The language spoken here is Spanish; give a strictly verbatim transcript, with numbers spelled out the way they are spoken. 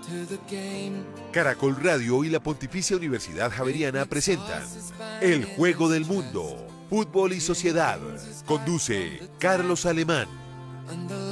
Caracol Radio y la Pontificia Universidad Javeriana presentan El Juego del Mundo, Fútbol y Sociedad. Conduce Carlos Alemán.